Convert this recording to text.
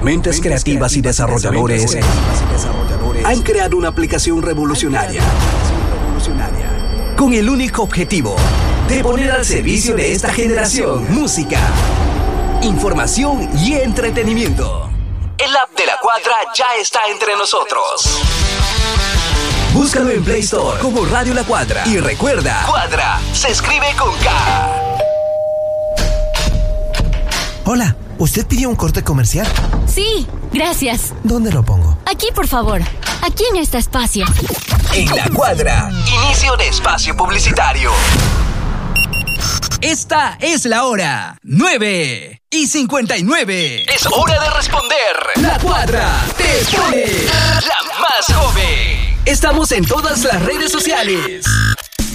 Mentes creativas y desarrolladores han creado una aplicación revolucionaria con el único objetivo de poner al servicio de esta generación música, información y entretenimiento. El app de La Cuadra ya está entre nosotros. Búscalo en Play Store como Radio La Cuadra. Y recuerda, Cuadra se escribe con K. Hola, ¿usted pidió un corte comercial? Sí, gracias. ¿Dónde lo pongo? Aquí, por favor. Aquí en este espacio. En La Cuadra, inicio de espacio publicitario. Esta es la hora. 9:59. Es hora de responder. La Cuadra te pone la más joven. Estamos en todas las redes sociales.